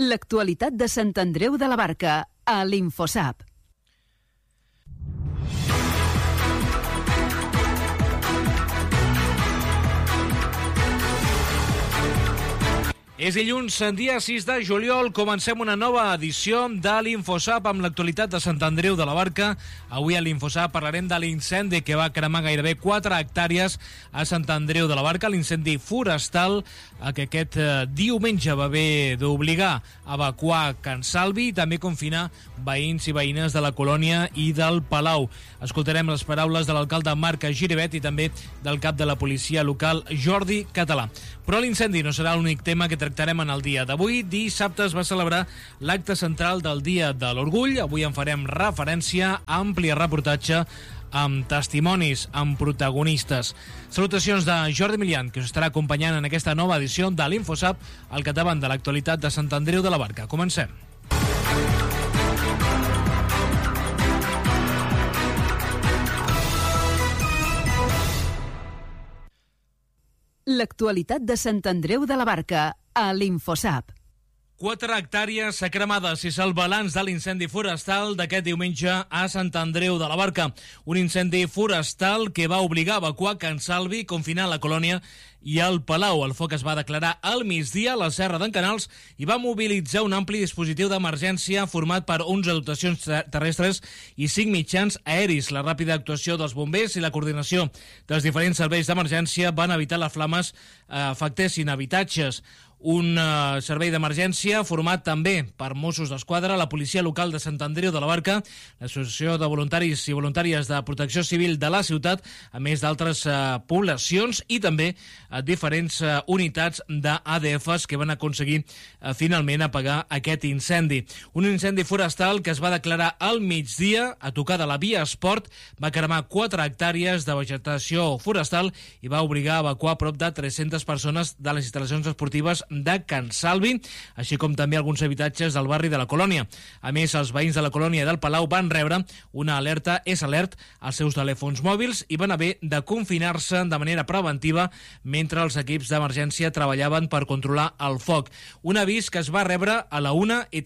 L'actualitat de Sant Andreu de la Barca, a l'Infosap. És dilluns, dia 6 de juliol, comencem una nova edició de l'Infosap amb l'actualitat de Sant Andreu de la Barca. Avui a l'Infosap parlarem de l'incendi que va cremar gairebé 4 hectàrees a Sant Andreu de la Barca, l'incendi forestal que aquest diumenge va haver d'obligar a evacuar Can Salvi i també confinar veïns i veïnes de la colònia i del Palau. Escoltarem les paraules de l'alcalde Marc Giribet i també del cap de la policia local Jordi Català. Però l'incendi no serà l'únic tema que tractarem en el dia d'avui. Dissabte es va celebrar l'acte central del Dia de l'Orgull. Avui en farem referència a ampli reportatge amb testimonis, amb protagonistes. Salutacions de Jordi Milian, que us estarà acompanyant en aquesta nova edició de l'Infosap al capdavant de l'actualitat de Sant Andreu de la Barca. Comencem. L'actualitat de Sant Andreu de la Barca, a l'Infosap. 4 hectàrees cremades és el balanç de l'incendi forestal d'aquest diumenge a Sant Andreu de la Barca. Un incendi forestal que va obligar a evacuar Can Salvi, confinar la colònia i el Palau. El foc es va declarar al migdia a la Serra d'en Canals i va mobilitzar un ampli dispositiu d'emergència format per 11 dotacions terrestres i 5 mitjans aeris. La ràpida actuació dels bombers i la coordinació dels diferents serveis d'emergència van evitar les flames afectessin habitatges. Un servei d'emergència format també per Mossos d'Esquadra, la policia local de Sant Andreu de la Barca, l'Associació de Voluntaris i Voluntàries de Protecció Civil de la ciutat, a més d'altres poblacions i també diferents unitats d'ADFs que van aconseguir finalment apagar aquest incendi. Un incendi forestal que es va declarar al migdia a tocar de la via Esport, va cremar 4 hectàrees de vegetació forestal i va obligar a evacuar prop de 300 persones de les instal·lacions esportives de Can Salvi, així com també alguns habitatges del barri de la Colònia. A més, els veïns de la Colònia i del Palau van rebre una alerta S-Alert als seus telèfons mòbils i van haver de confinar-se de manera preventiva mentre els equips d'emergència treballaven per controlar el foc. Un avís que es va rebre a la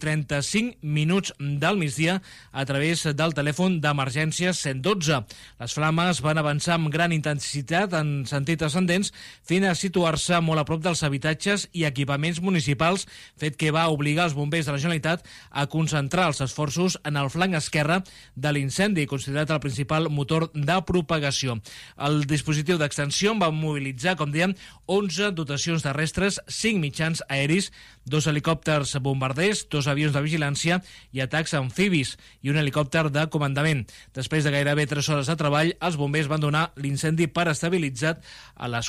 1:35 del migdia a través del telèfon d'emergència 112. Les flames van avançar amb gran intensitat en sentit ascendents fins a situar-se molt a prop dels habitatges i equipaments municipals, fet que va obligar els bombers de la Generalitat a concentrar els esforços en el flanc esquerre de l'incendi, considerat el principal motor de propagació. El dispositiu d'extensió va mobilitzar, com dèiem, 11 dotacions terrestres, 5 mitjans aeris, 2 helicòpters bombarders, 2 avions de vigilància i atacs amfibis i un helicòpter de comandament. Després de gairebé 3 hores de treball, els bombers van donar l'incendi per estabilitzat a les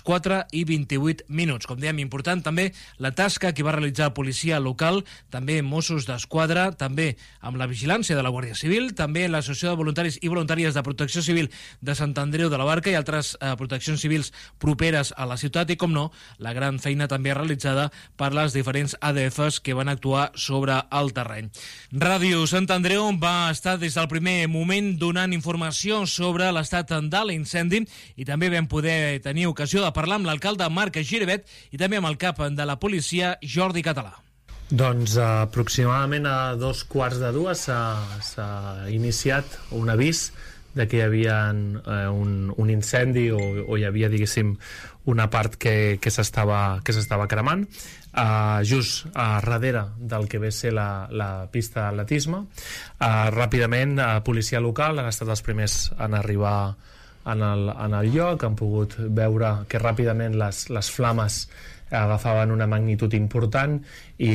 4:28. Com dèiem, important també la tasca que va realitzar la policia local, també Mossos d'Esquadra, també amb la vigilància de la Guàrdia Civil, també l'Associació de Voluntaris i Voluntàries de Protecció Civil de Sant Andreu de la Barca i altres proteccions civils properes a la ciutat i, com no, la gran feina també realitzada per les diferents ADFs que van actuar sobre el terreny. Ràdio Sant Andreu va estar des del primer moment donant informació sobre l'estat de l'incendi i també vam poder tenir ocasió de parlar amb l'alcalde Marc Giribet i també amb el cap de la policia Jordi Català. Doncs aproximadament a 2:15 s'ha iniciat un avís de que hi havia un incendi o hi havia, diguéssim, una part que s'estava cremant just darrere del que ve ser la pista d'atletisme. Ràpidament, policia local han estat els primers en arribar en el lloc, han pogut veure que ràpidament les flames agafaven una magnitud important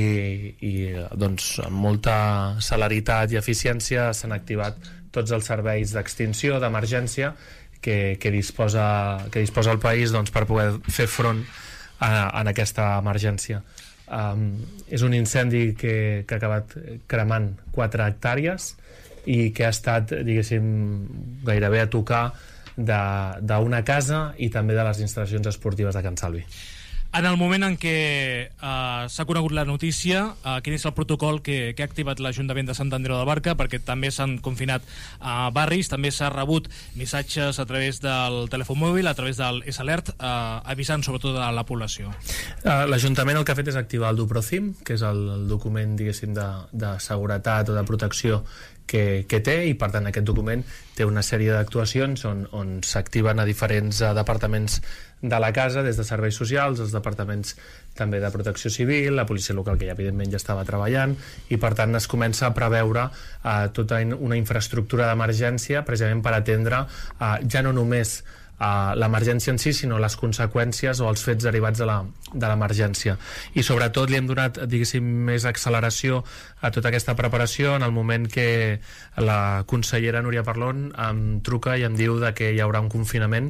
i doncs amb molta celeritat i eficiència s'han activat tots els serveis d'extinció, d'emergència que disposa el país doncs, per poder fer front a aquesta emergència. És un incendi que ha acabat cremant 4 hectàrees i que ha estat, diguéssim, gairebé a tocar d'una casa i també de les instal·lacions esportives de Can Salvi. En el moment en què s'ha conegut la notícia, quin és el protocol que ha activat l'Ajuntament de Sant Andreu de la Barca, perquè també s'han confinat barris, també s'ha rebut missatges a través del telèfon mòbil, a través del S-Alert, avisant sobretot a la població. L'Ajuntament el que ha fet és activar el DuProcim, que és el document, diguéssim, de seguretat o de protecció que té, i per tant aquest document té una sèrie d'actuacions on s'activen a diferents departaments de la casa, des de serveis socials, els departaments també de protecció civil, la policia local, que ja evidentment ja estava treballant, i per tant es comença a preveure tota una infraestructura d'emergència precisament per atendre ja no només l'emergència en si, sinó les conseqüències o els fets derivats de l'emergència. I sobretot li hem donat, diguéssim, més acceleració a tota aquesta preparació en el moment que la consellera Núria Parlon em truca i em diu que hi haurà un confinament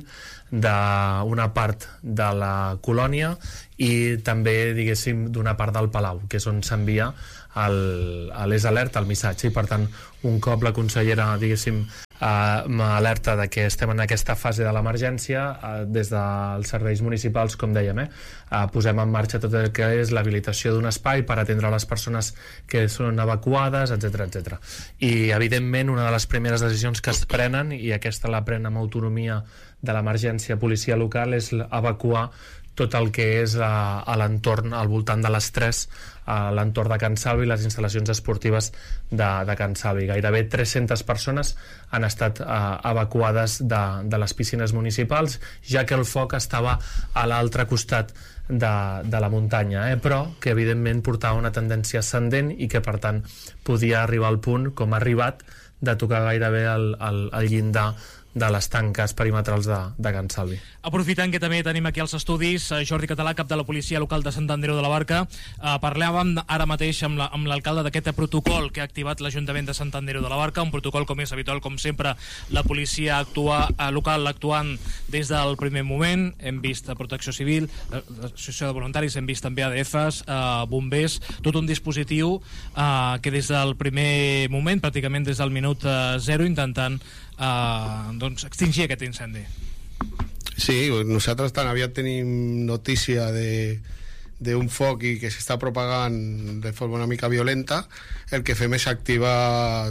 d'una part de la colònia i també, diguéssim, d'una part del Palau, que és on s'envia l'S-Alert, el missatge, i per tant un cop la consellera, diguéssim, m'alerta de que estem en aquesta fase de l'emergència, des dels serveis municipals, com dèiem, posem en marxa tot el que és l'habilitació d'un espai per atendre les persones que són evacuades, etc. I evidentment una de les primeres decisions que es prenen, i aquesta la pren amb autonomia de l'emergència policia local, és evacuar tot el que és a l'entorn, al voltant de les 3, a l'entorn de Can Salvi, les instal·lacions esportives de Can Salvi. Gairebé 300 persones han estat evacuades de les piscines municipals, ja que el foc estava a l'altre costat de la muntanya, però que evidentment portava una tendència ascendent i que per tant podia arribar al punt, com ha arribat, de tocar gairebé el llindar de les tanques perimetrals de Can Salvi. Aprofitant que també tenim aquí els estudis, Jordi Català, cap de la policia local de Sant Andreu de la Barca, parlàvem ara mateix amb l'alcalde d'aquest protocol que ha activat l'Ajuntament de Sant Andreu de la Barca, un protocol com és habitual, com sempre, la policia local actuant des del primer moment. Hem vist Protecció Civil, Associació de Voluntaris, hem vist també ADFs, bombers, tot un dispositiu que des del primer moment, pràcticament des del minut 0, intentant extingir aquest incendi. Sí, nosaltres tan aviat tenim notícia d'un foc i que s'està propagant de forma una mica violenta. El que fem és activar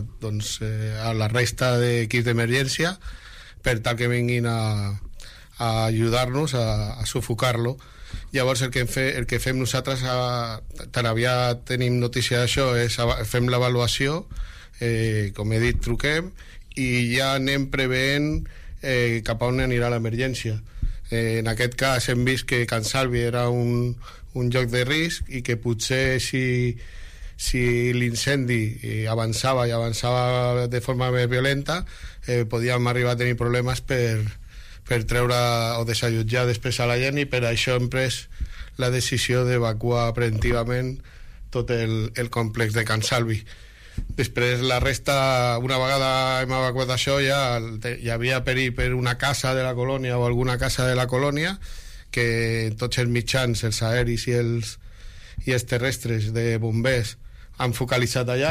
a la resta d'equips d'emergència per tal que vinguin a ajudar-nos a sufocar-lo. Llavors el que fem nosaltres, tan aviat tenim notícia d'això, és fem l'avaluació, com he dit, truquem i ja anem preveient cap a on anirà l'emergència. En aquest cas hem vist que Can Salvi era un lloc de risc i que potser si l'incendi avançava de forma més violenta, podíem arribar a tenir problemes per treure o desallotjar després a la gent, i per això hem pres la decisió d'evacuar preventivament tot el complex de Can Salvi. Després la resta, una vegada hem evacuat això, ja hi havia perill per una casa de la colònia o alguna casa de la colònia, que tots els mitjans, els aeris i els terrestres de bombers han focalitzat allà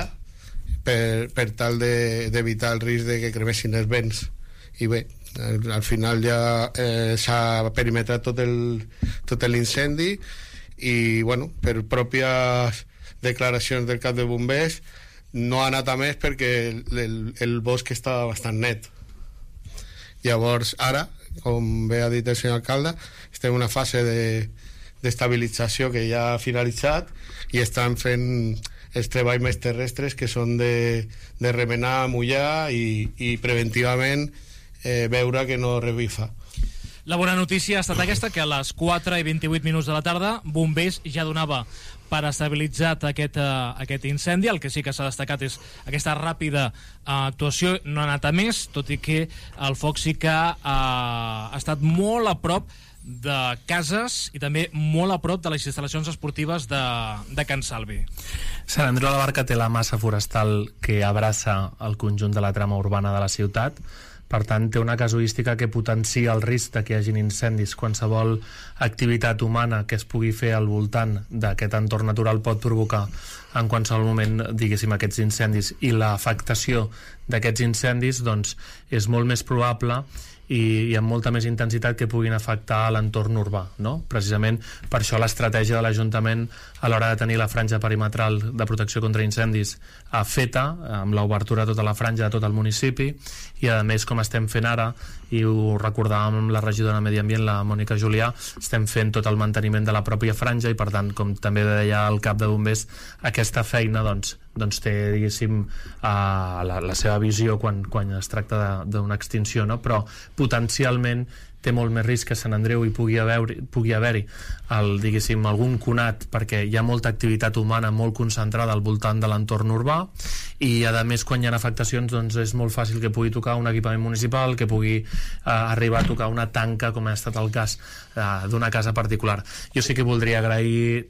per tal d'evitar el risc de que cremessin els béns. I bé, al final ja s'ha perimetrat tot l'incendi i, bueno, per pròpies declaracions del cap de bombers no ha anat a més perquè el bosc està bastant net. Llavors ara, com bé ha dit el senyor alcalde, estem en una fase d'estabilització que ja ha finalitzat i estan fent els treballs més terrestres, que són de remenar, mullar i preventivament veure que no revifa. La bona notícia ha estat aquesta, que a les 4:28 de la tarda Bombers ja donava per estabilitzat aquest incendi. El que sí que s'ha destacat és aquesta ràpida actuació, no ha anat a més, tot i que el foc sí que ha estat molt a prop de cases i també molt a prop de les instal·lacions esportives de Can Salvi. Sant Andreu de la Barca té la massa forestal que abraça el conjunt de la trama urbana de la ciutat. Per tant, té una casuística que potencia el risc de que hi hagin incendis. Qualsevol activitat humana que es pugui fer al voltant d'aquest entorn natural pot provocar en qualsevol moment, diguéssim, aquests incendis, i l'afectació d'aquests incendis doncs, és molt més probable i amb molta més intensitat que puguin afectar l'entorn urbà, no? Precisament per això l'estratègia de l'Ajuntament a l'hora de tenir la franja perimetral de protecció contra incendis feta, amb l'obertura de tota la franja de tot el municipi, i a més, com estem fent ara, i ho recordàvem amb la regidora de Medi Ambient, la Mònica Julià, estem fent tot el manteniment de la pròpia franja i per tant, com també deia el cap de bombers, aquesta feina doncs té, diguéssim, la seva visió quan es tracta d'una extinció, no? Però potencialment té molt més risc que Sant Andreu hi pugui haver-hi diguéssim, algun conat, perquè hi ha molta activitat humana molt concentrada al voltant de l'entorn urbà, i a més quan hi ha afectacions doncs és molt fàcil que pugui tocar un equipament municipal, que pugui arribar a tocar una tanca, com ha estat el cas d'una casa particular. Jo sí que voldria agrair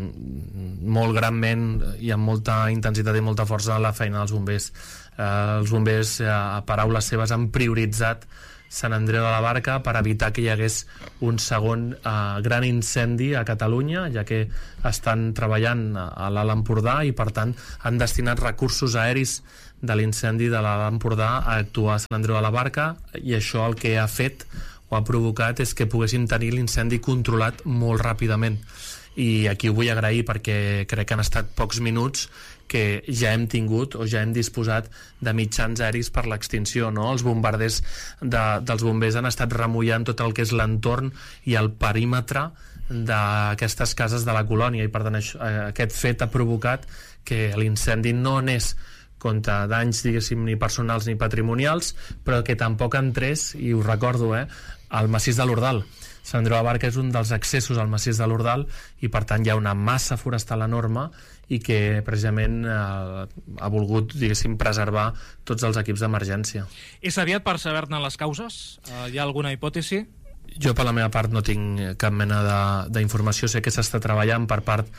molt granment i amb molta intensitat i molta força la feina dels bombers. Els bombers, a paraules seves, han prioritzat Sant Andreu de la Barca per evitar que hi hagués un segon gran incendi a Catalunya, ja que estan treballant a l'Alt Empordà i per tant han destinat recursos aeris de l'incendi de l'Alt Empordà a actuar a Sant Andreu de la Barca, i això el que ha fet o ha provocat és que poguessin tenir l'incendi controlat molt ràpidament. I aquí ho vull agrair perquè crec que han estat pocs minuts que ja hem tingut o ja hem disposat de mitjans aeris per l'extinció, no? Els bombarders dels bombers han estat remullant tot el que és l'entorn i el perímetre d'aquestes cases de la colònia, i per tant aquest fet ha provocat que l'incendi no anés contra danys, diguéssim, ni personals ni patrimonials, però que tampoc entrés, i ho recordo, al massís de l'Ordal. Sant Andreu de la Barca és un dels accessos al massís de l'Ordal i per tant hi ha una massa forestal enorme i que precisament ha volgut, diguéssim, preservar tots els equips d'emergència. És aviat per saber-ne les causes? Hi ha alguna hipòtesi? Jo per la meva part no tinc cap mena d'informació. Sé que s'està treballant per part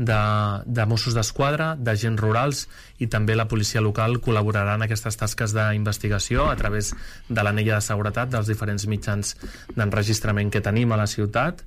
de Mossos d'Esquadra, d'agents rurals, i també la policia local col·laborarà en aquestes tasques d'investigació a través de l'anella de seguretat dels diferents mitjans d'enregistrament que tenim a la ciutat,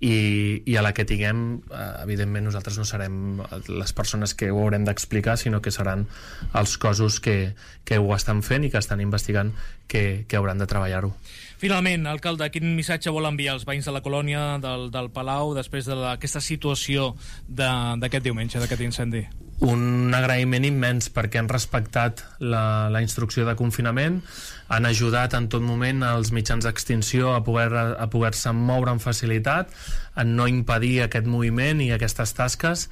i a la que tinguem, evidentment nosaltres no serem les persones que ho haurem d'explicar, sinó que seran els cossos que ho estan fent i que estan investigant que hauran de treballar-ho. Finalment, alcalde, quin missatge vol enviar als veïns de la colònia del Palau després d'aquesta situació d'aquest diumenge, d'aquest incendi? Un agraïment immens perquè han respectat la instrucció de confinament, han ajudat en tot moment els mitjans d'extinció a poder-se moure amb facilitat, a no impedir aquest moviment i aquestes tasques,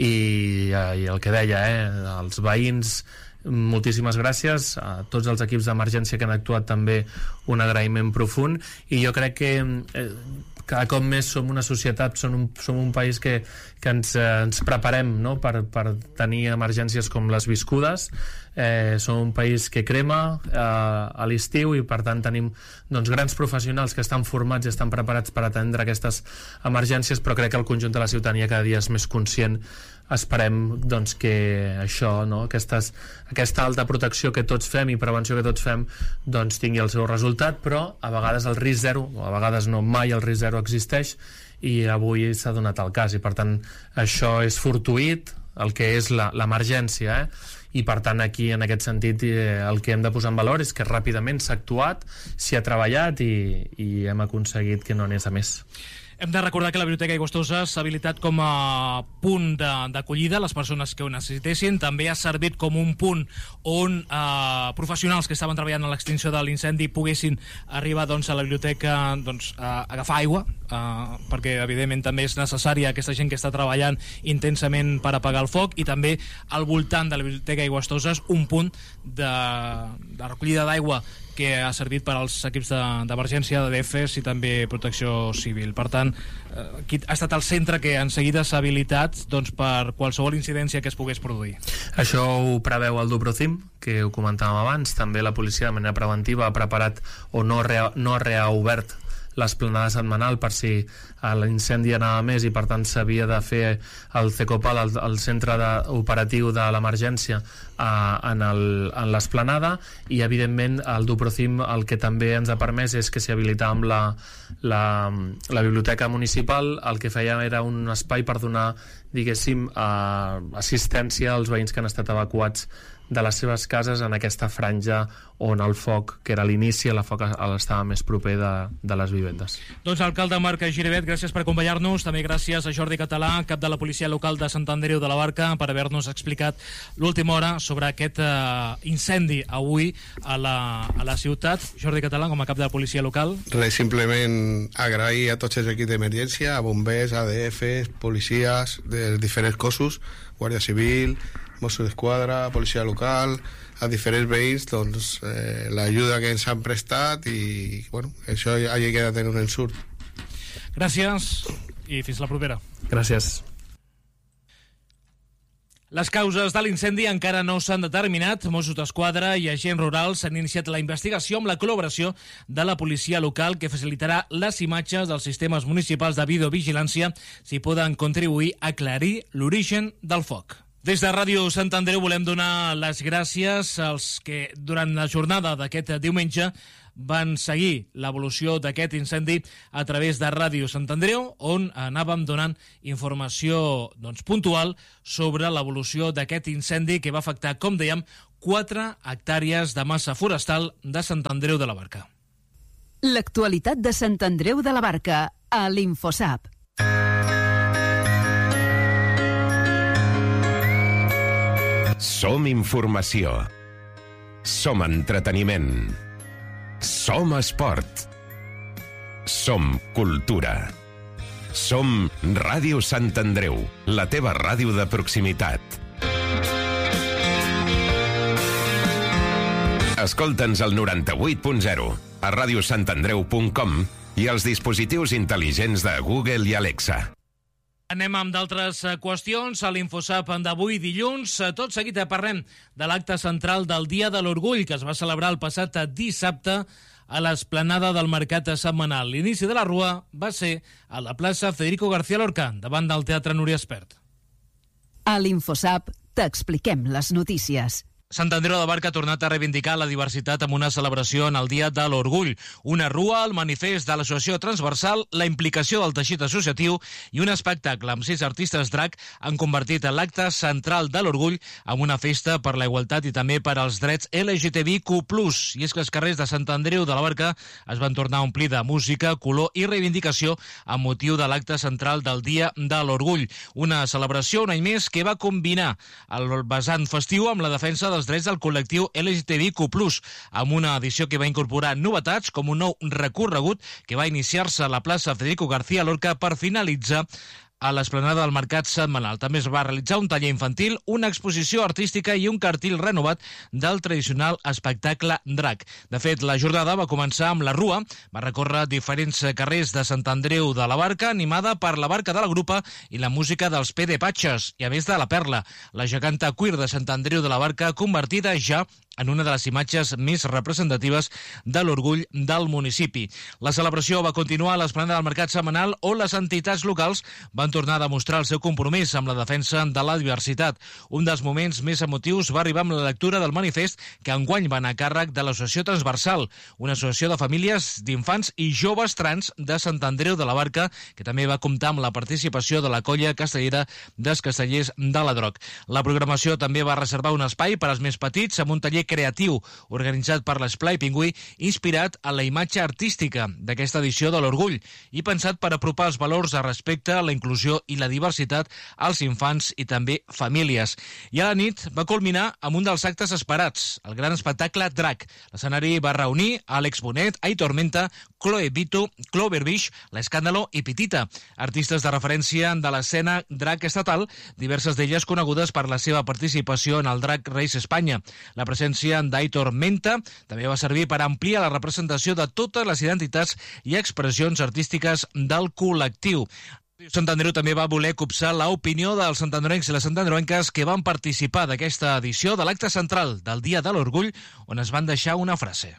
i el que deia, els veïns, moltíssimes gràcies a tots els equips d'emergència que han actuat, també un agraïment profund, i jo crec que cada cop més som una societat, som un país que ens preparem, no?, per tenir emergències com les viscudes. Som un país que crema a l'estiu i per tant tenim grans professionals que estan formats i estan preparats per atendre aquestes emergències, però crec que el conjunt de la ciutadania cada dia és més conscient. Esperem que això, no?, aquesta alta protecció que tots fem i prevenció que tots fem tingui el seu resultat, però a vegades el risc zero, o a vegades no, mai el risc zero existeix, i avui s'ha donat el cas, i per tant això és fortuït, el que és l'emergència, i per tant aquí en aquest sentit el que hem de posar en valor és que ràpidament s'ha actuat, s'hi ha treballat i hem aconseguit que no anés a més. Hem de recordar que la Biblioteca Aigüestosa s'ha habilitat com a punt d'acollida a les persones que ho necessitessin. També ha servit com un punt on professionals que estaven treballant a l'extinció de l'incendi poguessin arribar a la biblioteca a agafar aigua, perquè evidentment també és necessària aquesta gent que està treballant intensament per apagar el foc, i també al voltant de la Biblioteca Aigüestosa és un punt de recollida d'aigua que ha servit per als equips d'emergència, d'EFES i també protecció civil. Per tant, aquí ha estat el centre que en seguida s'ha habilitat per qualsevol incidència que es pogués produir. Això ho preveu el Duprocim, que ho comentàvem abans. També la policia de manera preventiva ha preparat o no ha reobert l'esplanada setmanal per si l'incendi anava més, i per tant s'havia de fer el CECOPAL, el centre operatiu de l'emergència, en l'esplanada, i evidentment el Duprocim el que també ens ha permès és que s'hi habilitava amb la biblioteca municipal, el que feia era un espai per donar diguéssim, assistència als veïns que han estat evacuats de les seves cases en aquesta franja on el foc, que era l'inici, el foc estava més proper de les vivendes. Doncs alcalde Marc Giribet, gràcies per acompanyar-nos. També gràcies a Jordi Català, cap de la policia local de Sant Andreu de la Barca, per haver-nos explicat l'última hora sobre aquest incendi avui a la ciutat. Jordi Català, com a cap de la policia local. Res, simplement agrair a tots els equips d'emergència, a bombers, ADF, policies dels diferents cossos, Guàrdia Civil, Mossos d'Esquadra, policia local, a diferents veïns, doncs, l'ajuda que ens han prestat i, bueno, això hagi quedat en un ensurt. Gràcies i fins la propera. Gràcies. Les causes de l'incendi encara no s'han determinat. Mossos d'Esquadra i agents rurals han iniciat la investigació amb la col·laboració de la policia local, que facilitarà les imatges dels sistemes municipals de videovigilància si poden contribuir a aclarir l'origen del foc. Des de Ràdio Sant Andreu volem donar les gràcies als que durant la jornada d'aquest diumenge van seguir l'evolució d'aquest incendi a través de Ràdio Sant Andreu, on anàvem donant informació puntual sobre l'evolució d'aquest incendi que va afectar, com dèiem, 4 hectàrees de massa forestal de Sant Andreu de la Barca. L'actualitat de Sant Andreu de la Barca a l'Infosap. Som informació. Som entreteniment. Som esport. Som cultura. Som Ràdio Sant Andreu, la teva ràdio de proximitat. Escolta'ns al 98.0, a radiosantandreu.com i als dispositius intel·ligents de Google i Alexa. Anem amb d'altres qüestions. A l'Infosap d'avui dilluns, tot seguit parlem de l'acte central del Dia de l'Orgull, que es va celebrar el passat dissabte a l'esplanada del Mercat Setmanal. L'inici de la rua va ser a la plaça Federico García Lorca, davant del Teatre Núria Espert. A l'Infosap t'expliquem les notícies. Sant Andreu de la Barca ha tornat a reivindicar la diversitat amb una celebració en el Dia de l'Orgull. Una rua, el manifest de l'associació transversal, la implicació del teixit associatiu i un espectacle amb 6 artistes drac han convertit l'acte central de l'Orgull en una festa per la igualtat i també per als drets LGTBIQ+. I és que els carrers de Sant Andreu de la Barca es van tornar a omplir de música, color i reivindicació amb motiu de l'acte central del Dia de l'Orgull. Una celebració, un any més, que va combinar el vessant festiu amb la defensa dels drets del col·lectiu LGTBIQ+, amb una edició que va incorporar novetats com un nou recorregut que va iniciar-se a la plaça Federico García Lorca per finalitzar a l'esplanada del Mercat Setmanal. També es va realitzar un taller infantil, una exposició artística i un cartell renovat del tradicional espectacle drac. De fet, la jornada va començar amb la rua, va recórrer diferents carrers de Sant Andreu de la Barca, animada per la barca de la Grupa i la música dels PD Patxes, i a més de la Perla, la geganta queer de Sant Andreu de la Barca, convertida ja en una de les imatges més representatives de l'orgull del municipi. La celebració va continuar a l'esplanada del Mercat Setmanal, on les entitats locals van tornar a demostrar el seu compromís amb la defensa de la diversitat. Un dels moments més emotius va arribar amb la lectura del manifest que enguany va anar a càrrec de l'Associació Transversal, una associació de famílies d'infants i joves trans de Sant Andreu de la Barca, que també va comptar amb la participació de la colla castellera dels castellers de la Droc. La programació també va reservar un espai per als més petits amb un taller creatiu organitzat per l'Esplai Pingüí, inspirat en la imatge artística d'aquesta edició de l'Orgull i pensat per apropar els valors de respecte, la inclusió i la diversitat als infants i també famílies. I a la nit va culminar amb un dels actes esperats, el gran espectacle Drac. L'escenari va reunir Àlex Bonet, Aitor Menta, Chloe Vito, Clover Beach, l'Escàndalo i Pitita, artistes de referència de l'escena Drac estatal, diverses d'elles conegudes per la seva participació en el Drac Race Espanya. La presència d'Aitor Menta també va servir per ampliar la representació de totes les identitats i expressions artístiques del col·lectiu. Sant Andreu també va voler copsar l'opinió dels santandreuencs i les santandreuenques que van participar d'aquesta edició de l'acte central del Dia de l'Orgull, on es van deixar una frase.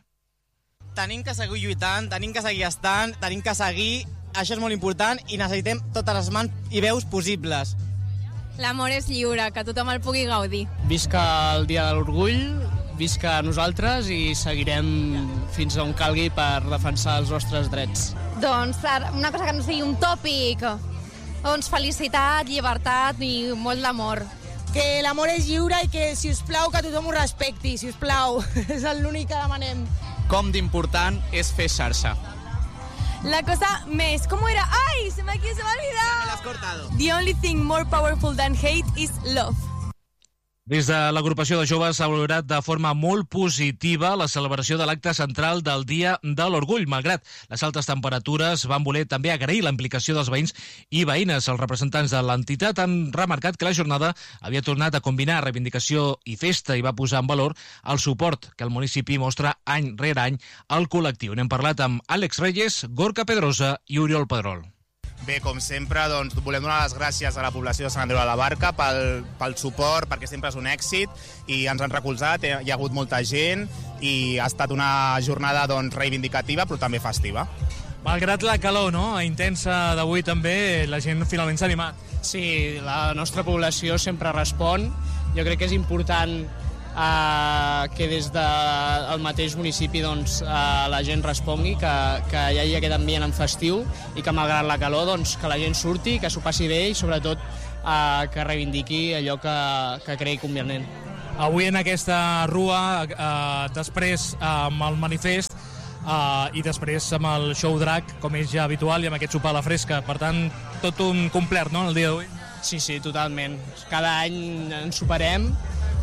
Tenim que seguir lluitant, tenim que seguir estant, tenim que seguir, això és molt important i necessitem totes les mans i veus possibles. L'amor és lliure, que tothom el pugui gaudir. Visca el Dia de l'Orgull, visca nosaltres i seguirem fins on calgui per defensar els nostres drets. Doncs una cosa que no sigui un tòpic, Doncs felicitat, llibertat i molt d'amor. Que l'amor és lliure i que, si us plau, que tothom ho respecti, si us plau. És l'únic que demanem. Com d'important és fer xarxa. La cosa més... ¿Cómo era? ¡Ay! Se me ha olvidado. Me lo has cortado. The only thing more powerful than hate is love. Des de l'agrupació de joves s'ha valorat de forma molt positiva la celebració de l'acte central del Dia de l'Orgull. Malgrat les altes temperatures, van voler també agrair la implicació dels veïns i veïnes. Els representants de l'entitat han remarcat que la jornada havia tornat a combinar reivindicació i festa i va posar en valor el suport que el municipi mostra any rere any al col·lectiu. N'hem parlat amb Àlex Reyes, Gorka Pedrosa i Oriol Pedrol. Bé, com sempre, doncs, volem donar les gràcies a la població de Sant Andreu de la Barca pel suport, perquè sempre és un èxit i ens han recolzat, hi ha hagut molta gent i ha estat una jornada doncs, reivindicativa però també festiva. Malgrat la calor, no?, intensa d'avui també, la gent finalment s'ha animat. Sí, la nostra població sempre respon. Jo crec que és important que des del mateix municipi doncs, la gent respongui, que hi hagi aquest ambient en festiu i que malgrat la calor doncs, que la gent surti, que s'ho passi bé i sobretot que reivindiqui allò que cregui convenient. Avui en aquesta rua, després amb el manifest i després amb el show drag, com és ja habitual, i amb aquest sopar a la fresca. Per tant, tot un complet, no?, el dia d'avui. Sí, totalment. Cada any ens superem,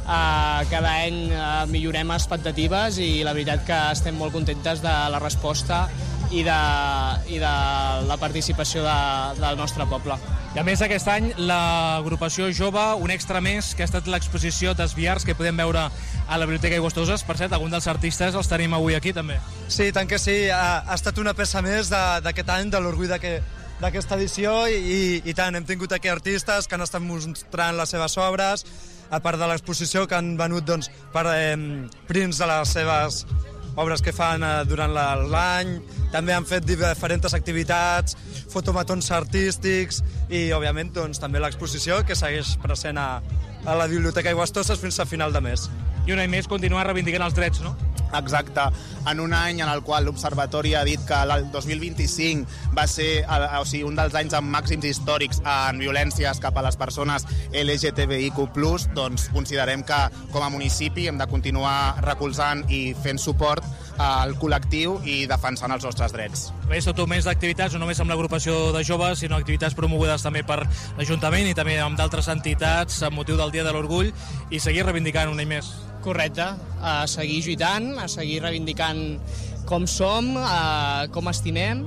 cada any millorem expectatives i la veritat que estem molt contentes de la resposta i de la participació del nostre poble. I a més, aquest any l'agrupació jove, un extra més, que ha estat l'exposició Desviars, que podem veure a la Biblioteca Aigüestoses. Per cert, algun dels artistes els tenim avui aquí també. Sí, tant que sí, ha estat una peça més d'aquest any, de l'orgull d'aquesta edició i tant, hem tingut aquí artistes que han estat mostrant les seves obres, a part de l'exposició que han venut doncs, per prints de les seves obres que fan durant l'any. També han fet diferents activitats, fotomatons artístics i, òbviament, doncs, també l'exposició que segueix present a la Biblioteca Aigüestoses fins a final de mes. I un any més continuar reivindicant els drets, no? Exacte. En un any en el qual l'Observatori ha dit que el 2025 va ser un dels anys amb màxims històrics en violències cap a les persones LGTBIQ+, doncs considerem que com a municipi hem de continuar recolzant i fent suport al col·lectiu i defensant els nostres drets. Bé, és tot un mes d'activitats, no només amb l'agrupació de joves, sinó activitats promogudes també per l'Ajuntament i també amb d'altres entitats amb motiu del Dia de l'Orgull, i seguir reivindicant un any més. Correcte, a seguir lluitant, a seguir reivindicant com som, com estimem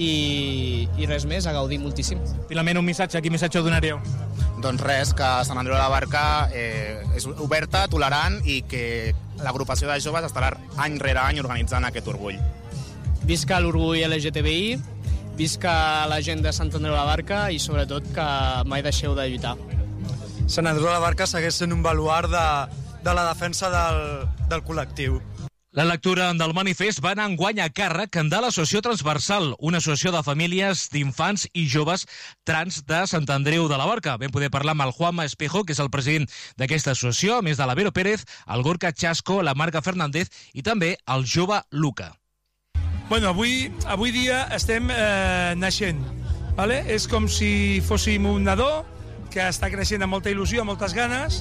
i res més, a gaudir moltíssim. Finalment, un missatge. Quin missatge donaríeu? Doncs res, que Sant Andreu de la Barca és oberta, tolerant i que l'agrupació de joves estarà any rere any organitzant aquest orgull. Visca l'orgull LGTBI, visca la gent de Sant Andreu de la Barca i sobretot que mai deixeu de lluitar. Sant Andreu de la Barca segueix sent un baluard de la defensa del col·lectiu. La lectura del manifest va anar enguany a càrrec de l'Associació Transversal, una associació de famílies, d'infants i joves trans de Sant Andreu de la Barca. Vam poder parlar amb el Juanma Espejo, que és el president d'aquesta associació, a més de la Vero Pérez, el Gorka Chasco, la Marga Fernández i també el jove Luca. Bueno, avui dia estem naixent. ¿Vale? És com si fóssim un nadó que està creixent amb molta il·lusió, amb moltes ganes,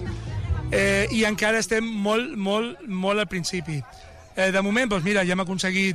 i encara estem molt al principi. De moment, doncs mira, ja hem aconseguit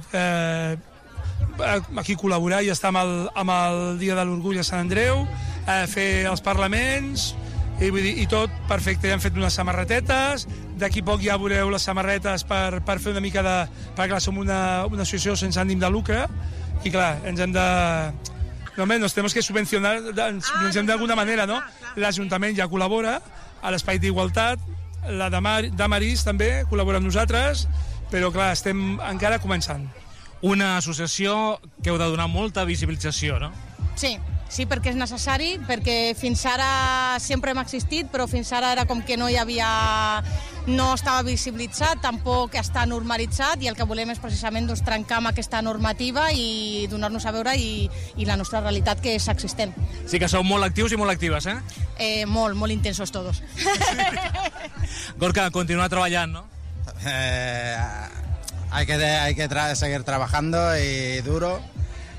aquí col·laborar i estar amb el Dia de l'Orgull a Sant Andreu, fer els parlaments i tot perfecte. Ja hem fet unes samarretetes, d'aquí poc ja veureu les samarretes per fer una mica de... perquè clar, som una associació sense ànim de lucre i clar, ens hem de... Nos tenemos que subvencionar de alguna manera, no? L'Ajuntament ja col·labora, a l'Espai d'Igualtat, la Damaris també col·labora amb nosaltres, però clar, estem encara començant. Una associació que heu de donar molta visibilització, no? Sí, perquè és necessari, perquè fins ara sempre hem existit, però fins ara era com que no estava visibilitzat, tampoc està normalitzat, i el que volem és precisament trencar amb aquesta normativa i donar-nos a veure i la nostra realitat que és existent. Sí que sou molt actius i molt actives, eh? Molt intensos todos. Gorka, continuar treballant, ¿no? Hay que seguir trabajando y duro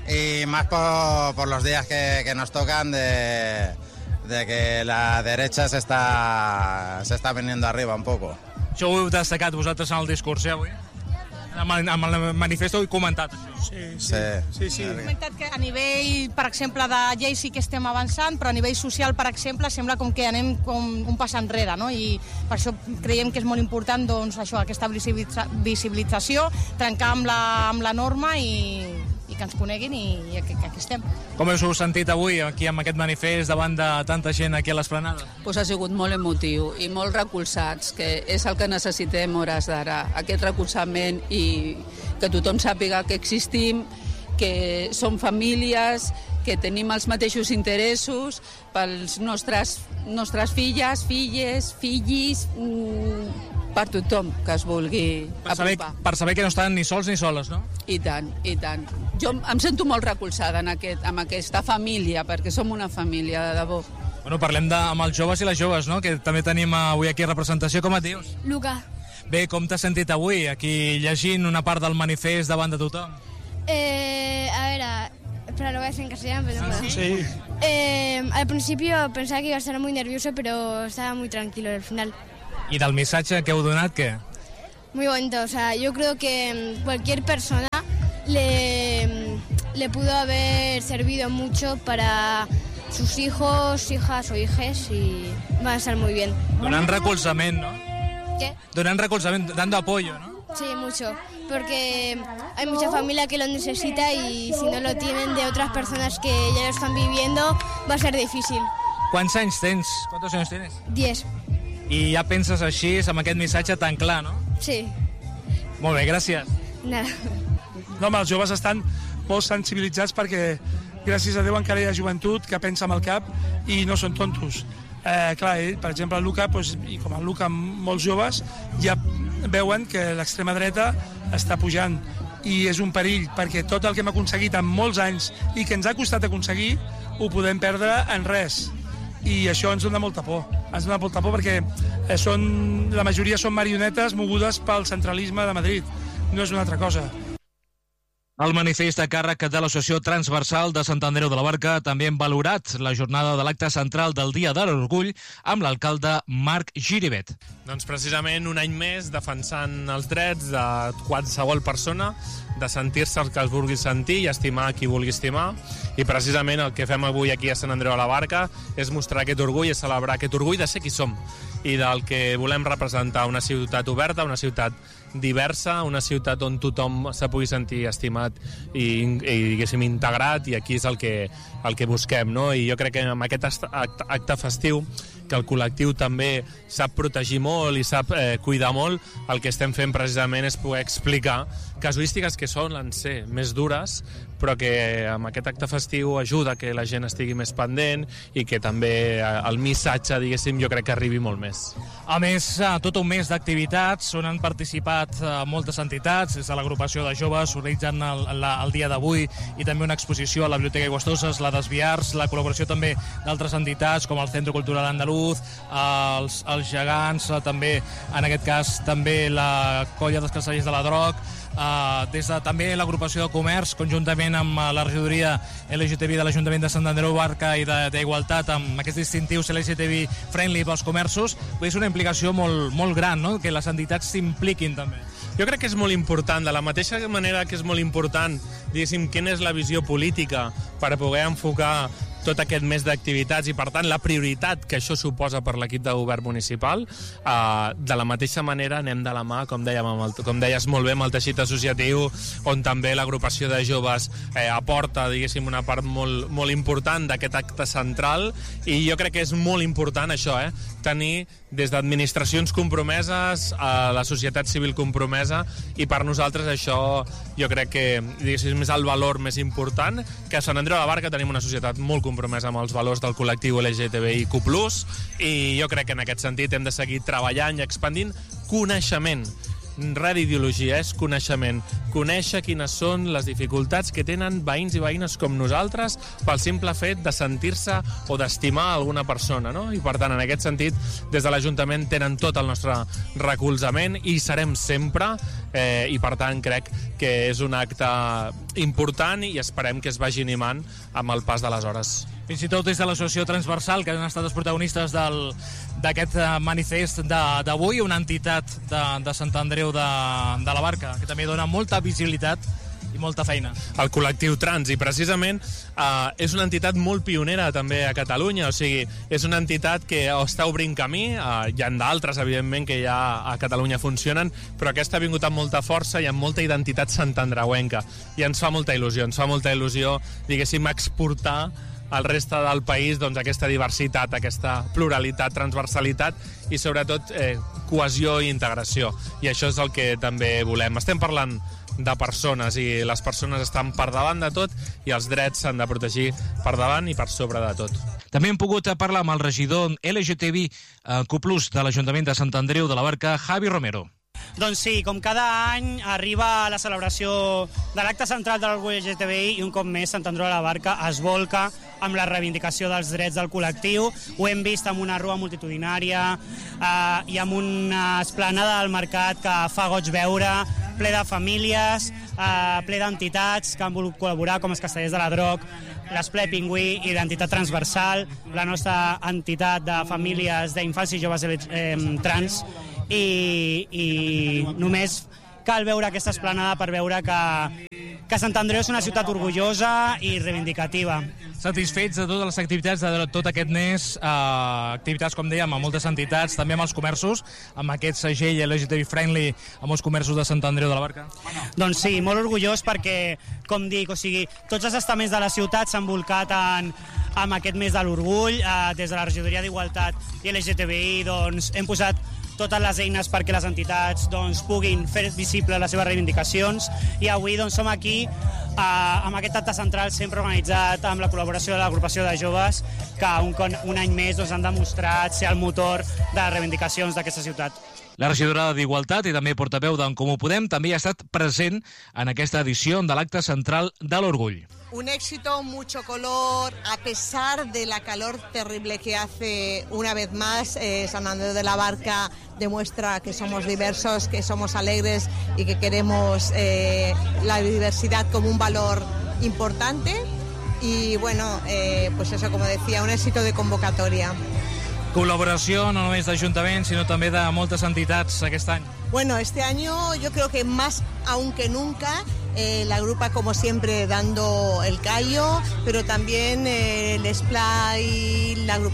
y más por los días que nos tocan de que la derecha se está viniendo arriba un poco. Això ho heu destacat vosaltres en el discurs, avui? Amb el manifest ho he comentat, això. Sí. He comentat que a nivell, per exemple, de llei sí que estem avançant, però a nivell social, per exemple, sembla com que anem com un pas enrere, no? I per això creiem que és molt important, doncs, això, aquesta visibilització, trencar amb la norma i que ens coneguin i aquí estem. Com us heu sentit avui aquí amb aquest manifest davant de tanta gent aquí a l'Esplanada? Pues ha sigut molt emotiu i molt recolzats, que és el que necessitem hores d'ara, aquest recolzament i que tothom sàpiga que existim, que som famílies, que tenim els mateixos interessos pels nostres filles, fills, per tothom que es vulgui apropar. Per saber que no estan ni sols ni soles, no? I tant. Jo em sento molt recolzada amb aquesta família, perquè som una família, de debò. Bueno, parlem amb els joves i les joves, no? Que també tenim avui aquí representació. Com et dius? Luca. Bé, com t'has sentit avui, aquí llegint una part del manifest davant de tothom? A ver, espera, lo voy a hacer en castellano, pero no puedo. Sí. Al principio pensaba que iba a estar muy nervioso, pero estaba muy tranquilo al final. I del missatge que heu donat, què? Muy bonito, o sea, yo creo que cualquier persona le pudo haber servido mucho para sus hijos, hijas o hijes y van a estar muy bien. Donant recolzament, no? ¿Qué? Donant recolzament, dando apoyo, ¿no? Sí, mucho, porque hay mucha familia que lo necesita y si no lo tienen de otras personas que ya lo están viviendo, va a ser difícil. Quants anys tens? ¿Cuántos años tienes? 10. I ja penses així, amb aquest missatge tan clar, no? Sí. Molt bé, gràcies. Nada. No, home, els joves estan molt sensibilitzats perquè, gràcies a Déu, encara hi ha joventut que pensa amb el cap i no són tontos. Clar, per exemple, el Luca, doncs, i com el Luca, molts joves, ja veuen que l'extrema dreta està pujant i és un perill, perquè tot el que hem aconseguit en molts anys i que ens ha costat aconseguir, ho podem perdre en res. I això ens dona molta por. Ens dona molta por perquè la majoria són marionetes mogudes pel centralisme de Madrid. No és una altra cosa. El manifest a càrrec de l'Associació Transversal de Sant Andreu de la Barca també hem valorat la jornada de l'acte central del Dia de l'Orgull amb l'alcalde Marc Giribet. Doncs precisament un any més defensant els drets de qualsevol persona, de sentir-se el que es vulgui sentir i estimar qui vulgui estimar. I precisament el que fem avui aquí a Sant Andreu de la Barca és mostrar aquest orgull i celebrar aquest orgull de ser qui som i del que volem representar, una ciutat oberta, una ciutat diversa, una ciutat on tothom se pugui sentir estimat i diguéssim integrat, i aquí és el que busquem, no? I jo crec que amb aquest acte festiu, que el col·lectiu també sap protegir molt i sap cuidar molt, el que estem fent precisament és poder explicar casuístiques que solen ser més dures, però que amb aquest acte festiu ajuda que la gent estigui més pendent i que també el missatge, diguéssim, jo crec que arribi molt més. A més, tot un mes d'activitats on han participat moltes entitats, des de l'agrupació de joves organitzant el dia d'avui i també una exposició a la Biblioteca Iguastoses, la d'Esbiars, la col·laboració també d'altres entitats com el Centre Cultural Andaluz, els Gegants, també en aquest cas també la Colla dels Castellers de la Droc, des de també l'agrupació de comerç, conjuntament amb la regidoria LGTBI de l'Ajuntament de Sant Andreu Barca i d'Igualtat, amb aquests distintius LGTBI friendly pels comerços, és una implicació molt gran, no? Que les entitats s'impliquin també. Jo crec que és molt important, de la mateixa manera que és molt important, diguéssim, quina és la visió política per poder enfocar tot aquest mes d'activitats i, per tant, la prioritat que això suposa per l'equip de govern municipal. De la mateixa manera anem de la mà, com deies molt bé, amb el teixit associatiu, on també l'agrupació de joves aporta, diguéssim, una part molt important d'aquest acte central, i jo crec que és molt important això, tenir des d'administracions compromeses a la societat civil compromesa, i per nosaltres això jo crec que, diguéssim, és el valor més important, que a Sant Andreu de la Barca tenim una societat molt compromesa amb els valors del col·lectiu LGTBIQ+, i jo crec que en aquest sentit hem de seguir treballant i expandint coneixement, res d'ideologia, és coneixement. Conèixer quines són les dificultats que tenen veïns i veïnes com nosaltres pel simple fet de sentir-se o d'estimar alguna persona, no? I per tant, en aquest sentit, des de l'Ajuntament tenen tot el nostre recolzament i serem sempre, i per tant crec que és un acte important i esperem que es vagi animant amb el pas de les hores. Fins i tot des de l'associació transversal, que han estat els protagonistes d'aquest manifest d'avui, una entitat de Sant Andreu de la Barca, que també dona molta visibilitat i molta feina. El col·lectiu trans, i precisament és una entitat molt pionera també a Catalunya, o sigui, és una entitat que està obrint camí, hi ha d'altres, evidentment, que ja a Catalunya funcionen, però aquesta ha vingut amb molta força i amb molta identitat santandreuenca, i ens fa molta il·lusió, diguéssim, exportar al reste del país doncs, aquesta diversitat, aquesta pluralitat, transversalitat i sobretot cohesió i integració. I això és el que també volem. Estem parlant de persones i les persones estan per davant de tot i els drets s'han de protegir per davant i per sobre de tot. També hem pogut parlar amb el regidor LGTBIQ+ de l'Ajuntament de Sant Andreu de la Barca, Javi Romero. Doncs sí, com cada any arriba la celebració de l'acte central de l'orgull LGTBI i un cop més Sant Andreu de la Barca es volca amb la reivindicació dels drets del col·lectiu. Ho hem vist amb una rua multitudinària i amb una esplanada del mercat que fa goig veure, ple de famílies, ple d'entitats que han volgut col·laborar, com els Castellers de la Droc, l'Esplai Pingüí i l'entitat transversal, la nostra entitat de famílies d'infants i joves trans, i només cal veure aquesta esplanada per veure que Sant Andreu és una ciutat orgullosa i reivindicativa. Satisfets de totes les activitats de tot aquest mes, activitats, com dèiem, amb moltes entitats, també amb els comerços, amb aquest segell LGTB Friendly amb els comerços de Sant Andreu de la Barca? Doncs sí, molt orgullós perquè, com dic, tots els estaments de la ciutat s'han volcat amb aquest mes de l'orgull. Des de la regidoria d'Igualtat i LGTBI doncs, hem posat totes les eines perquè les entitats puguin fer visible les seves reivindicacions i avui som aquí amb aquest acte central sempre organitzat amb la col·laboració de l'agrupació de joves que un any més han demostrat ser el motor de les reivindicacions d'aquesta ciutat. La regidora d'Igualtat i també portaveu d'en Comú Podem també ha estat present en aquesta edició de l'acte central de l'Orgull. Un éxito, mucho color, a pesar de la calor terrible que hace una vez más. San Andreu de la Barca demuestra que somos diversos, que somos alegres y que queremos la diversidad como un valor importante. Y bueno, pues eso, como decía, un éxito de convocatoria. Col·laboració no només d'Ajuntament, sinó també de moltes entitats aquest any. Bueno, este año yo creo que más aún que nunca, la agrupa como siempre dando el callo, pero también el Esplai,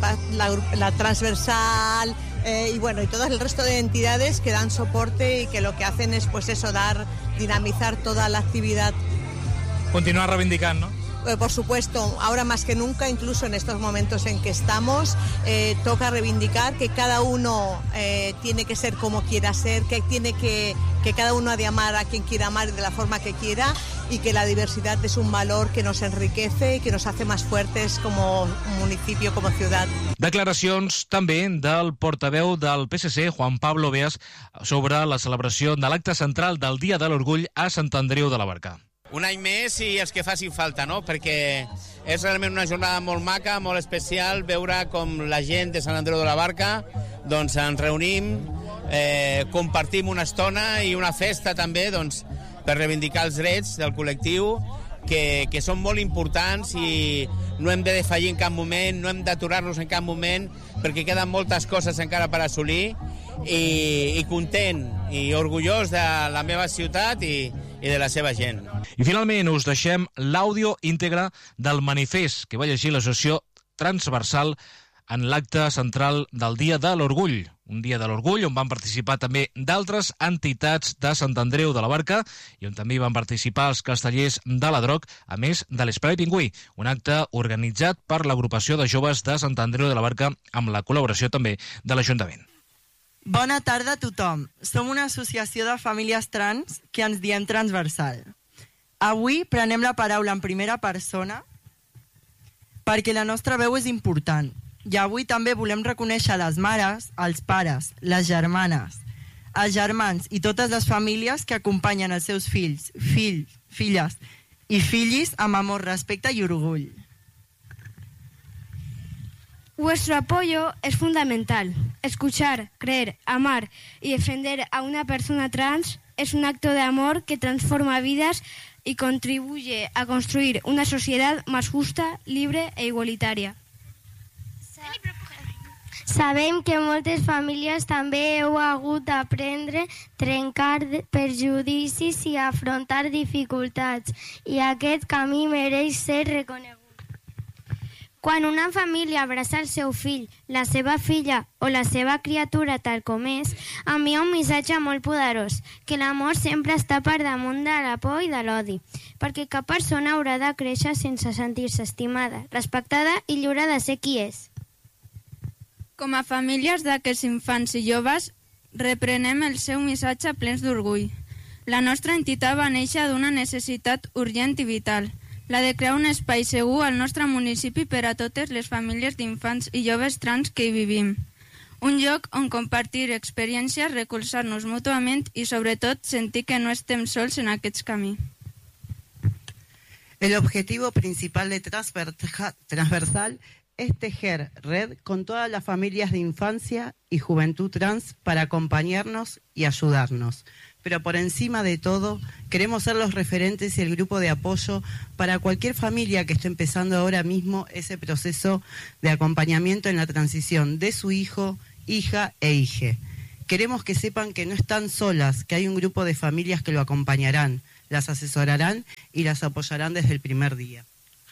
la transversal y bueno, y todo el resto de entidades que dan soporte y que lo que hacen es pues eso, dinamizar toda la actividad. Continuar reivindicant, ¿no? Por supuesto, ahora más que nunca, incluso en estos momentos en que estamos, toca reivindicar que cada uno tiene que ser como quiera ser, que cada uno ha de amar a quien quiera amar y de la forma que quiera, y que la diversidad es un valor que nos enriquece y que nos hace más fuertes como municipio, como ciudad. Declaracions també del portaveu del PSC, Juan Pablo Beas, sobre la celebració de l'acte central del Dia de l'Orgull a Sant Andreu de la Barca. Un any més i els que facin falta, no? Perquè és realment una jornada molt maca, molt especial, veure com la gent de Sant Andreu de la Barca doncs ens reunim, compartim una estona i una festa també doncs, per reivindicar els drets del col·lectiu que són molt importants i no hem de defallir en cap moment, no hem d'aturar-nos en cap moment perquè queden moltes coses encara per assolir i content i orgullós de la meva ciutat i de la seva gent. I finalment us deixem l'àudio íntegre del manifest que va llegir l'associació transversal en l'acte central del Dia de l'Orgull. Un Dia de l'Orgull on van participar també d'altres entitats de Sant Andreu de la Barca i on també van participar els Castellers de la Droc, a més de l'Esplai Pingüí, un acte organitzat per l'agrupació de joves de Sant Andreu de la Barca amb la col·laboració també de l'Ajuntament. Bona tarda a tothom. Som una associació de famílies trans que ens diem transversal. Avui prenem la paraula en primera persona perquè la nostra veu és important. I avui també volem reconèixer les mares, els pares, les germanes, als germans i totes les famílies que acompanyen els seus fills, filles i fillis amb amor, respecte i orgull. Vuestro apoyo es fundamental. Escuchar, creer, amar y defender a una persona trans es un acto de amor que transforma vidas y contribuye a construir una sociedad más justa, libre e igualitaria. Sabem que moltes famílies també heu hagut d'aprendre, trencar perjudicis i afrontar dificultats, i aquest camí mereix ser reconegut. Quan una família abraça el seu fill, la seva filla o la seva criatura tal com és, envia un missatge molt poderós, que l'amor sempre està per damunt de la por i de l'odi, perquè cap persona haurà de créixer sense sentir-se estimada, respectada i lliure de ser qui és. Com a famílies d'aquests infants i joves, reprenem el seu missatge plens d'orgull. La nostra entitat va néixer d'una necessitat urgent i vital, la de crear un espai segur al nostre municipi per a totes les famílies d'infants i joves trans que hi vivim. Un lloc on compartir experiències, recolzar-nos mútuament i, sobretot, sentir que no estem sols en aquest camí. El objetivo principal de Transversal es tejer red con todas las familias de infancia y juventud trans para acompañarnos y ayudarnos. Pero por encima de todo, queremos ser los referentes y el grupo de apoyo para cualquier familia que esté empezando ahora mismo ese proceso de acompañamiento en la transición de su hijo, hija e hije. Queremos que sepan que no están solas, que hay un grupo de familias que lo acompañarán, las asesorarán y las apoyarán desde el primer día.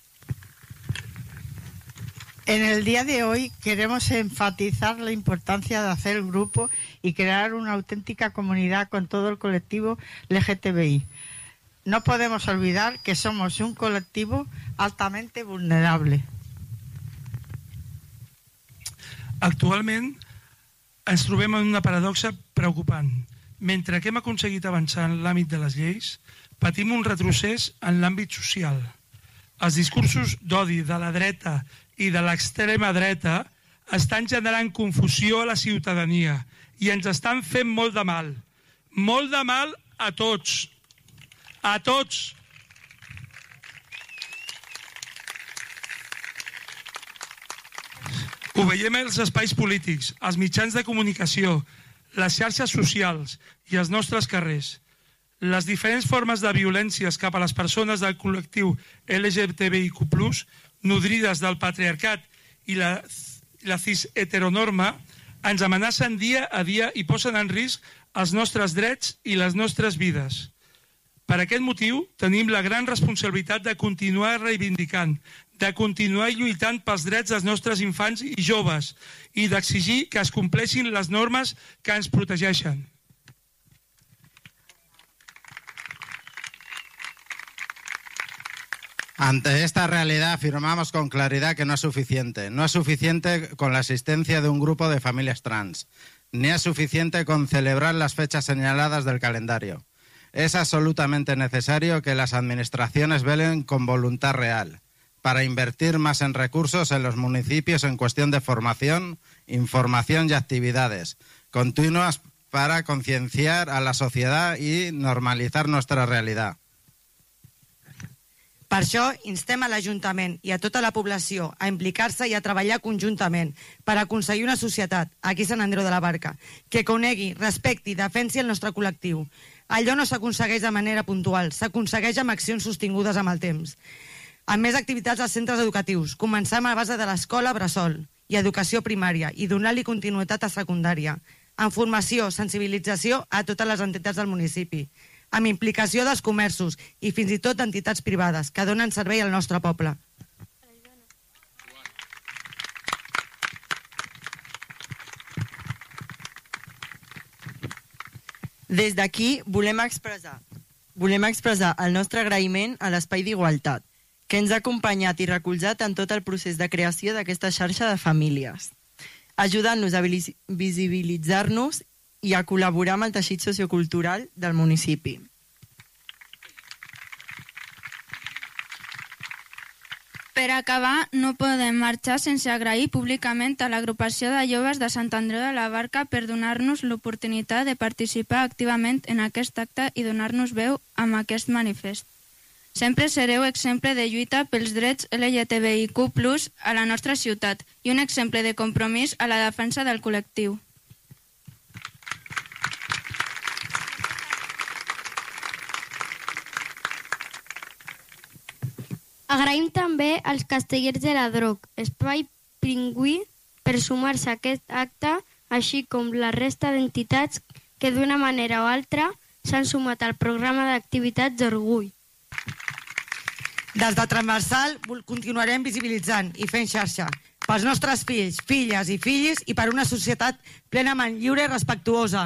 En el día de hoy queremos enfatizar la importancia de hacer el grupo y crear una auténtica comunidad con todo el colectivo LGTBI. No podemos olvidar que somos un colectivo altamente vulnerable. Actualment ens trobem en una paradoxa preocupant. Mentre que hem aconseguit avançar en l'àmbit de les lleis, patim un retrocés en l'àmbit social. Els discursos d'odi de la dreta i de l'extrema dreta estan generant confusió a la ciutadania i ens estan fent molt de mal. Molt de mal a tots. A tots. Ho veiem als espais polítics, als mitjans de comunicació, les xarxes socials i els nostres carrers. Les diferents formes de violències cap a les persones del col·lectiu LGTBIQ+, nodrides del patriarcat i la cis-heteronorma, ens amenacen dia a dia i posen en risc els nostres drets i les nostres vides. Per aquest motiu, tenim la gran responsabilitat de continuar reivindicant, de continuar lluitant pels drets dels nostres infants i joves i d'exigir que es compleixin les normes que ens protegeixen. Ante esta realidad afirmamos con claridad que no es suficiente. No es suficiente con la existencia de un grupo de familias trans, ni es suficiente con celebrar las fechas señaladas del calendario. Es absolutamente necesario que las administraciones velen con voluntad real para invertir más en recursos en los municipios en cuestión de formación, información y actividades continuas para concienciar a la sociedad y normalizar nuestra realidad. Per això, instem a l'Ajuntament i a tota la població a implicar-se i a treballar conjuntament per aconseguir una societat, aquí a Sant Andreu de la Barca, que conegui, respecti i defensi el nostre col·lectiu. Allò no s'aconsegueix de manera puntual, s'aconsegueix amb accions sostingudes amb el temps. Amb més activitats als centres educatius, començant a base de l'escola bressol i educació primària i donar-li continuïtat a secundària, amb formació, sensibilització a totes les entitats del municipi, amb implicació dels comerços i fins i tot d'entitats privades que donen servei al nostre poble. Des d'aquí volem expressar el nostre agraïment a l'Espai d'Igualtat, que ens ha acompanyat i recolzat en tot el procés de creació d'aquesta xarxa de famílies, ajudant-nos a visibilitzar-nos i a col·laborar amb el teixit sociocultural del municipi. Per acabar, no podem marxar sense agrair públicament a l'agrupació de joves de Sant Andreu de la Barca per donar-nos l'oportunitat de participar activament en aquest acte i donar-nos veu amb aquest manifest. Sempre sereu exemple de lluita pels drets LGTBIQ+ a la nostra ciutat i un exemple de compromís a la defensa del col·lectiu. Agraïm també als Castellers de la Droc, Espai Pingüí, per sumar-se a aquest acte, així com la resta d'entitats que d'una manera o altra s'han sumat al programa d'activitats d'Orgull. Des de Transversal continuarem visibilitzant i fent xarxa pels nostres fills, filles i fills i per una societat plenament lliure i respectuosa.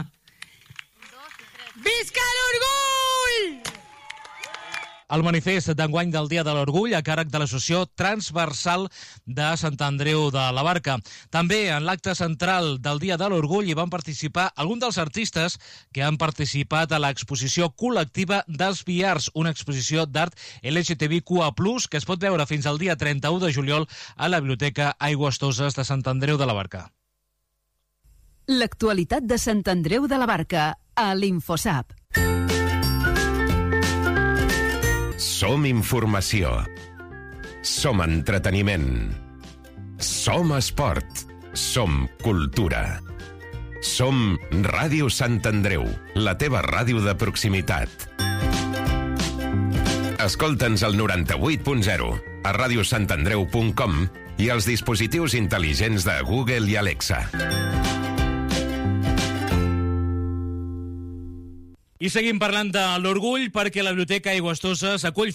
Visca l'Orgull! El manifest d'enguany del Dia de l'Orgull a càrrec de l'Associació Transversal de Sant Andreu de la Barca. També en l'acte central del Dia de l'Orgull hi van participar alguns dels artistes que han participat a l'exposició col·lectiva dels Viars, una exposició d'art LGTBIQA+, que es pot veure fins al dia 31 de juliol a la Biblioteca Aigües Toses de Sant Andreu de la Barca. L'actualitat de Sant Andreu de la Barca a l'Infosap. Som informació. Som entreteniment. Som esport. Som cultura. Som Ràdio Sant Andreu, la teva ràdio de proximitat. Escolta'ns al 98.0, a radiosantandreu.com i als dispositius intel·ligents de Google i Alexa. I seguim parlant de l'orgull perquè la Biblioteca Aigües Toses acull